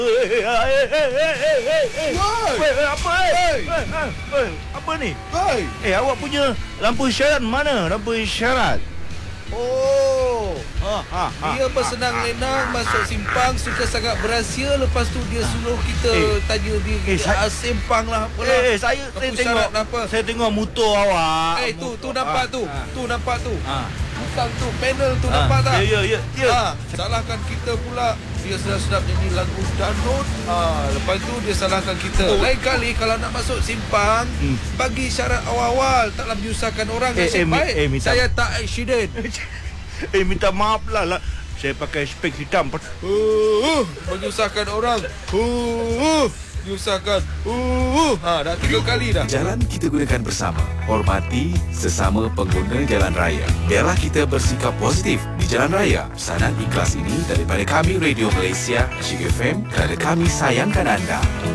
Apa ni? Awak punya lampu isyarat mana? Lampu isyarat. Oh, dia bersenang lenang masuk simpang, suka sangat berahsia. Lepas tu dia suruh kita tanya dia simpang lah apalah. Saya tengok motor awak. Tu nampak tu. Tu nampak tu. Butang tu, panel tu nampak tak? Ya. Salahkan kita pula. Dia sedap-sedap nyanyi lagu Danut. Lepas tu dia salahkan kita. Lain kali kalau nak masuk simpang, bagi syarat awal-awal, taklah menyusahkan orang. Nasib baik saya tak accident. Minta maaf lah. Saya pakai spek hitam. Menyusahkan orang. Menyusahkan. Dah 3 kali dah. Jalan kita gunakan bersama. Hormati sesama pengguna jalan raya. Biarlah kita bersikap positif di jalan raya. Sanad ikhlas ini daripada kami Radio Malaysia, Shig FM, kerana kami sayangkan anda.